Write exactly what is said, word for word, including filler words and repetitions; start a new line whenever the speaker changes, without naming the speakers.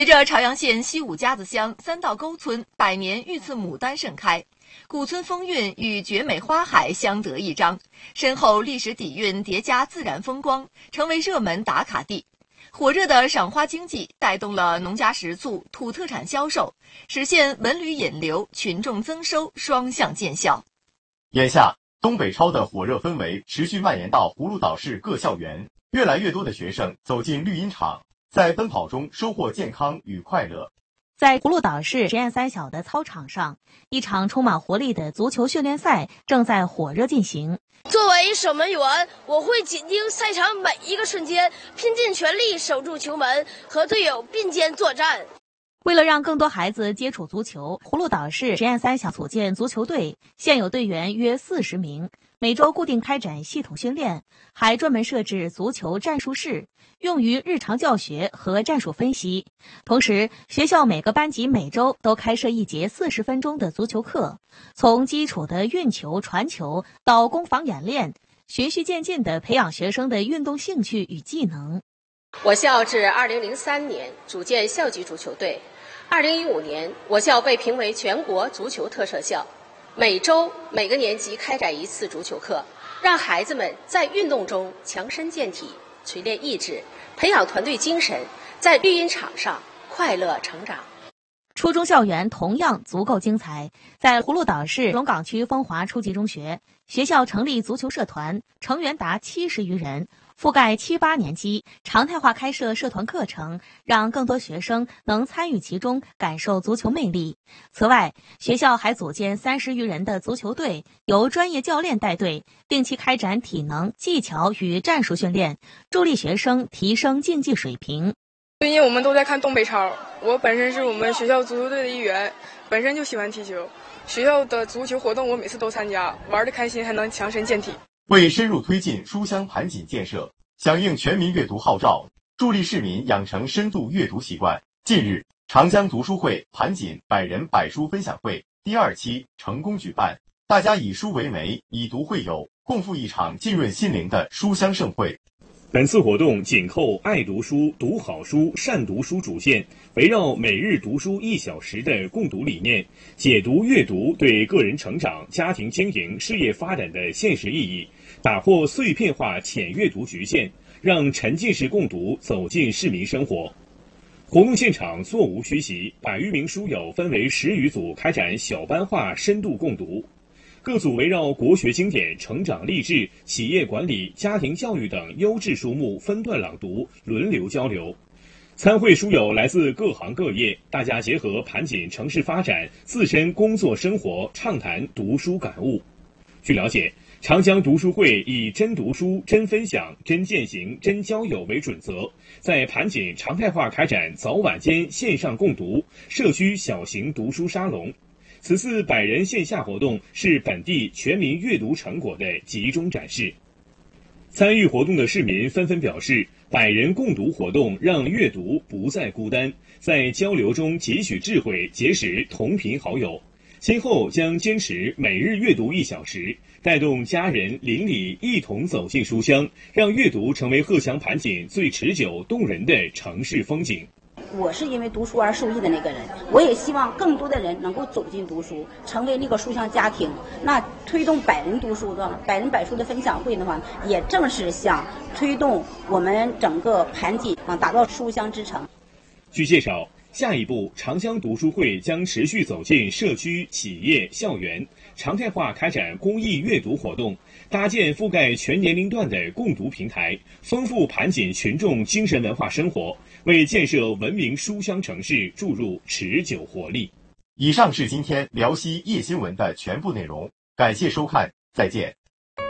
随着朝阳县西五家子乡三道沟村百年玉刺牡丹盛开，古村风韵与绝美花海相得益彰，深厚历史底蕴叠加自然风光，成为热门打卡地。火热的赏花经济带动了农家食醋、土特产销售，实现文旅引流、群众增收双向见效。
眼下，东北超的火热氛围持续蔓延到葫芦岛市各校园，越来越多的学生走进绿茵场，在奔跑中收获健康与快乐。
在葫芦岛市实验三小的操场上，一场充满活力的足球训练赛正在火热进行。
作为守门员，我会紧盯赛场每一个瞬间，拼尽全力守住球门，和队友并肩作战。
为了让更多孩子接触足球，葫芦岛市实验三小组建足球队，现有队员约四十名，每周固定开展系统训练，还专门设置足球战术室，用于日常教学和战术分析。同时，学校每个班级每周都开设一节四十分钟的足球课，从基础的运球、传球到攻防演练，循序渐进地培养学生的运动兴趣与技能。
我校至二零零三年组建校级足球队，二零一五年我校被评为全国足球特色校。每周每个年级开展一次足球课，让孩子们在运动中强身健体、锤炼意志，培养团队精神，在绿茵场上快乐成长。
初中校园同样足够精彩，在葫芦岛市龙岗区风华初级中学，学校成立足球社团，成员达七十余人，覆盖七八年级，常态化开设社团课程，让更多学生能参与其中，感受足球魅力。此外，学校还组建三十余人的足球队，由专业教练带队，定期开展体能、技巧与战术训练，助力学生提升竞技水平。
最近我们都在看东北超，我本身是我们学校足球队的一员，本身就喜欢踢球，学校的足球活动我每次都参加，玩得开心还能强身健体。
为深入推进书香盘锦建设，响应全民阅读号召，助力市民养成深度阅读习惯，近日，长江读书会盘锦百人百书分享会第二期成功举办，大家以书为媒，以读会友，共赴一场浸润心灵的书香盛会。
本次活动紧扣爱读书、读好书、善读书主线，围绕每日读书一小时的共读理念，解读阅读对个人成长、家庭经营、事业发展的现实意义，打破碎片化浅阅读局限，让沉浸式共读走进市民生活。活动现场座无虚席，百余名书友分为十余组开展小班化深度共读。各组围绕国学经典、成长励志、企业管理、家庭教育等优质书目分段朗读，轮流交流。参会书友来自各行各业，大家结合盘锦城市发展、自身工作生活，畅谈读书感悟。据了解，长江读书会以真读书、真分享、真践行、真交友为准则，在盘锦常态化开展早晚间线上共读、社区小型读书沙龙。此次百人线下活动是本地全民阅读成果的集中展示。参与活动的市民纷纷表示，百人共读活动让阅读不再孤单，在交流中汲取智慧，结识同频好友。今后将坚持每日阅读一小时，带动家人邻里一同走进书香，让阅读成为鹤翔盘锦最持久动人的城市风景。
我是因为读书而受益的那个人，我也希望更多的人能够走进读书，成为那个书香家庭。那推动百人读书的百人百书的分享会的话，也正是想推动我们整个盘锦啊，打造书香之城。
据介绍，下一步长江读书会将持续走进社区、企业、校园，常态化开展公益阅读活动，搭建覆盖全年龄段的共读平台，丰富盘锦群众精神文化生活，为建设文明书香城市注入持久活力。
以上是今天辽西夜新闻的全部内容，感谢收看，再见。